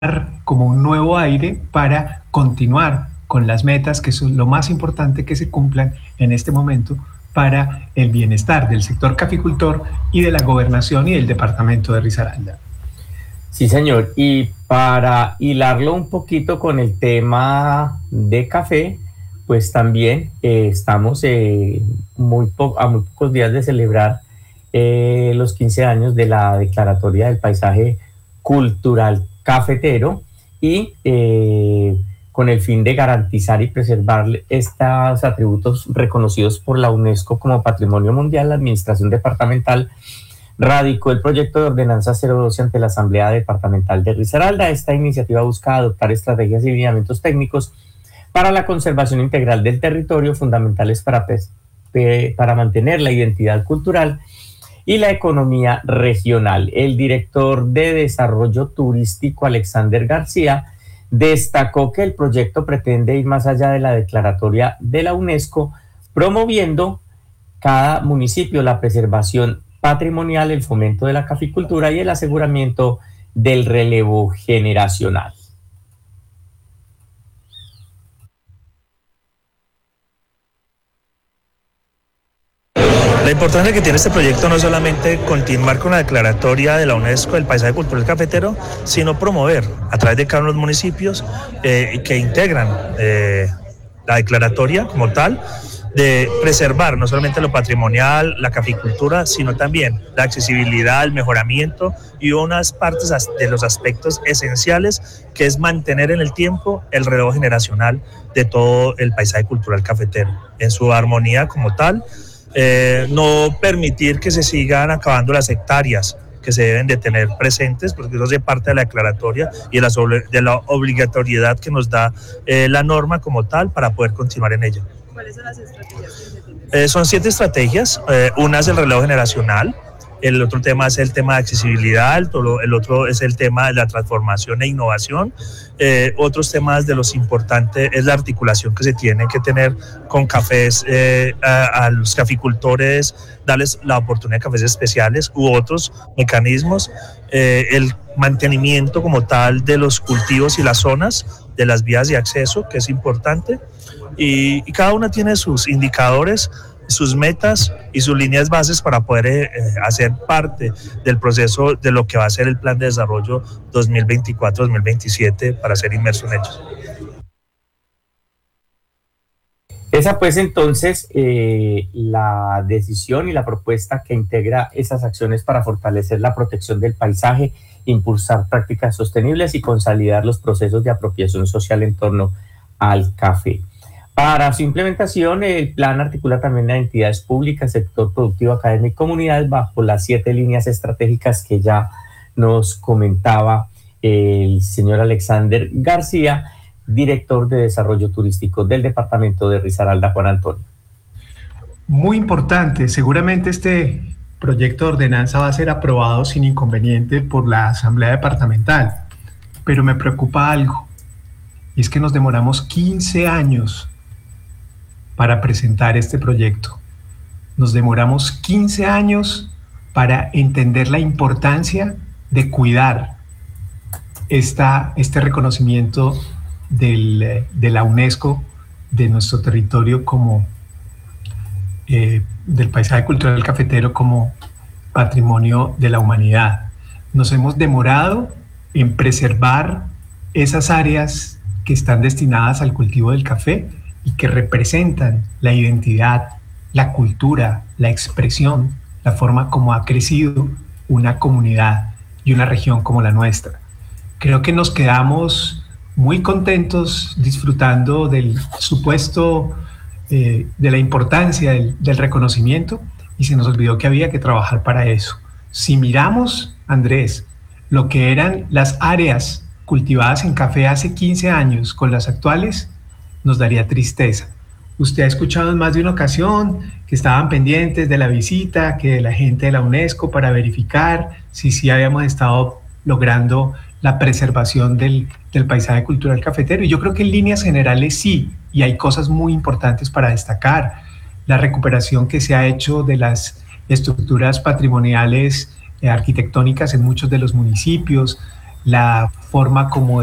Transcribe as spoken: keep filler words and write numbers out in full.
como un nuevo aire para continuar con las metas que son lo más importante que se cumplan en este momento para el bienestar del sector caficultor y de la gobernación y del departamento de Risaralda. Sí, señor. Y para hilarlo un poquito con el tema de café, pues también eh, estamos eh, muy po- a muy pocos días de celebrar eh, los quince años de la Declaratoria del Paisaje Cultural Cafetero y eh, con el fin de garantizar y preservar estos atributos reconocidos por la UNESCO como Patrimonio Mundial, la Administración Departamental radicó el proyecto de ordenanza cero doce ante la Asamblea Departamental de Risaralda. Esta iniciativa busca adoptar estrategias y lineamientos técnicos para la conservación integral del territorio, fundamentales para, para mantener la identidad cultural y la economía regional. El director de Desarrollo Turístico, Alexander García, destacó que el proyecto pretende ir más allá de la declaratoria de la UNESCO, promoviendo cada municipio la preservación patrimonial, el fomento de la caficultura y el aseguramiento del relevo generacional. La importancia que tiene este proyecto no es solamente continuar con la declaratoria de la UNESCO del paisaje cultural cafetero, sino promover a través de cada uno de los municipios eh, que integran eh, la declaratoria como tal, de preservar no solamente lo patrimonial, la caficultura, sino también la accesibilidad, el mejoramiento y unas partes de los aspectos esenciales que es mantener en el tiempo el relevo generacional de todo el paisaje cultural cafetero, en su armonía como tal. Eh, no permitir que se sigan acabando las hectáreas que se deben de tener presentes, porque eso hace parte de la declaratoria y de la, sobre, de la obligatoriedad que nos da eh, la norma como tal para poder continuar en ella. ¿Cuáles son las estrategias que se tienen? Eh, son siete estrategias, eh, una es el relevo generacional, el otro tema es el tema de accesibilidad, el, todo, el otro es el tema de la transformación e innovación, eh, otros temas de los importantes es la articulación que se tiene que tener con cafés, eh, a, a los caficultores, darles la oportunidad de cafés especiales u otros mecanismos, eh, el mantenimiento como tal de los cultivos y las zonas, de las vías de acceso, que es importante, y, y cada una tiene sus indicadores, sus metas y sus líneas bases para poder eh, hacer parte del proceso de lo que va a ser el plan de desarrollo dos mil veinticuatro dos mil veintisiete para ser inmerso en ellos. Esa pues entonces eh, la decisión y la propuesta que integra esas acciones para fortalecer la protección del paisaje, impulsar prácticas sostenibles y consolidar los procesos de apropiación social en torno al café. Para su implementación, el plan articula también a entidades públicas, sector productivo, académico y comunidades bajo las siete líneas estratégicas que ya nos comentaba el señor Alexander García, director de Desarrollo Turístico del departamento de Risaralda, Juan Antonio. Muy importante, seguramente este proyecto de ordenanza va a ser aprobado sin inconveniente por la Asamblea Departamental, pero me preocupa algo, y es que nos demoramos quince años para presentar este proyecto. Nos demoramos quince años para entender la importancia de cuidar esta, este reconocimiento del, de la UNESCO de nuestro territorio como eh, del paisaje cultural cafetero como patrimonio de la humanidad. Nos hemos demorado en preservar esas áreas que están destinadas al cultivo del café y que representan la identidad, la cultura, la expresión, la forma como ha crecido una comunidad y una región como la nuestra. Creo que nos quedamos muy contentos disfrutando del supuesto, eh, de la importancia del, del reconocimiento, y se nos olvidó que había que trabajar para eso. Si miramos, Andrés, lo que eran las áreas cultivadas en café hace quince años con las actuales, nos daría tristeza. Usted ha escuchado en más de una ocasión que estaban pendientes de la visita, que de la gente de la UNESCO para verificar si sí habíamos estado logrando la preservación del, del paisaje cultural cafetero. Y yo creo que en líneas generales sí, y hay cosas muy importantes para destacar. La recuperación que se ha hecho de las estructuras patrimoniales eh, arquitectónicas en muchos de los municipios, la forma como